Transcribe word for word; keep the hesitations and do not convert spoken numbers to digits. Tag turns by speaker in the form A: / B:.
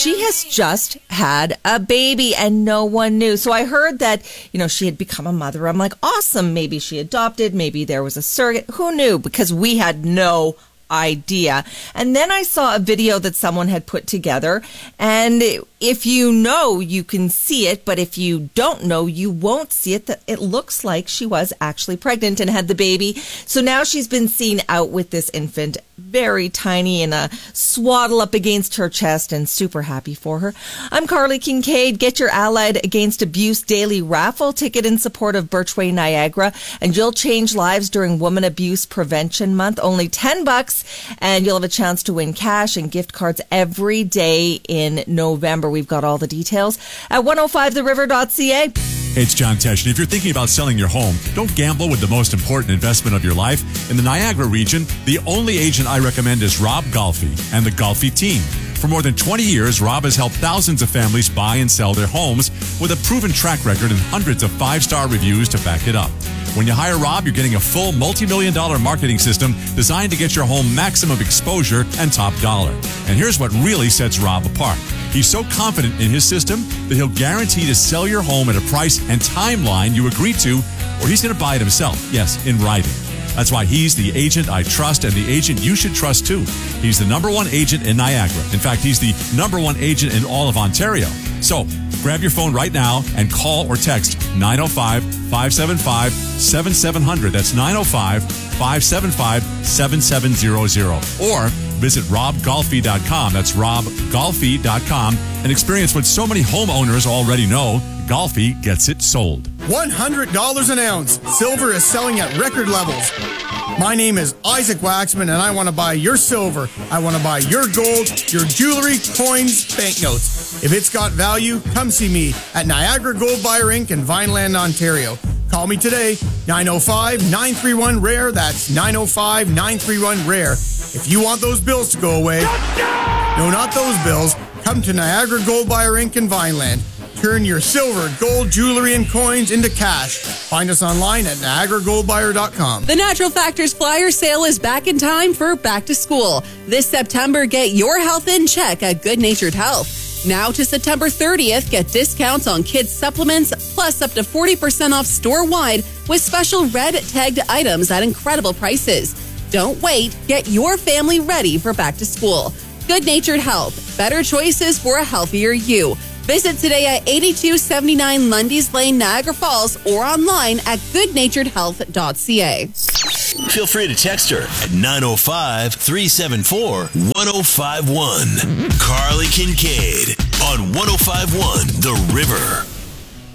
A: she has just had a baby and no one knew. So I heard that, you know, she had become a mother. I'm like, awesome. Maybe she adopted. Maybe there was a surrogate. Who knew? Because we had no idea. And then I saw a video that someone had put together, and if you know, you can see it, but if you don't know, you won't see it. That it looks like she was actually pregnant and had the baby. So now she's been seen out with this infant, very tiny, in a swaddle up against her chest, and super happy for her. I'm Carly Kincaid. Get your Allied Against Abuse daily raffle ticket in support of Birchway Niagara, and you'll change lives during Women Abuse Prevention Month. Only ten bucks, and you'll have a chance to win cash and gift cards every day in November. We've got all the details at one oh five the river dot c a.
B: Hey, it's John Tesh, and if you're thinking about selling your home, don't gamble with the most important investment of your life. In the Niagara region, the only agent I recommend is Rob Golfi and the Golfi team. For more than twenty years, Rob has helped thousands of families buy and sell their homes with a proven track record and hundreds of five-star reviews to back it up. When you hire Rob, you're getting a full multi-million dollar marketing system designed to get your home maximum exposure and top dollar. And here's what really sets Rob apart. He's so confident in his system that he'll guarantee to sell your home at a price and timeline you agree to, or he's going to buy it himself. Yes, in writing. That's why he's the agent I trust and the agent you should trust too. He's the number one agent in Niagara. In fact, he's the number one agent in all of Ontario. So grab your phone right now and call or text nine oh five, five seven five, seven seven zero zero. That's nine oh five, five seven five, seven seven zero zero. Or visit rob golfi dot com. That's rob golfi dot com and experience what so many homeowners already know. Golfi gets it sold.
C: one hundred dollars an ounce. Silver is selling at record levels. My name is Isaac Waxman, and I want to buy your silver. I want to buy your gold, your jewelry, coins, banknotes. If it's got value, come see me at Niagara Gold Buyer Incorporated in Vineland, Ontario. Call me today, nine oh five, nine three one, R A R E. That's nine oh five, nine three one, R A R E. If you want those bills to go away, no, not those bills, come to Niagara Gold Buyer Incorporated in Vineland. Turn your silver, gold, jewelry, and coins into cash. Find us online at niagara gold buyer dot com.
D: The Natural Factors Flyer Sale is back in time for back to school. This September, get your health in check at Good Natured Health. Now to September thirtieth, get discounts on kids' supplements, plus up to forty percent off store-wide with special red tagged items at incredible prices. Don't wait. Get your family ready for back to school. Good Natured Health. Better choices for a healthier you. Visit today at eighty-two seventy-nine Lundy's Lane, Niagara Falls, or online at good natured health dot c a.
E: Feel free to text her at nine oh five, three seven four, one oh five one. Carly Kincaid on one oh five one The River.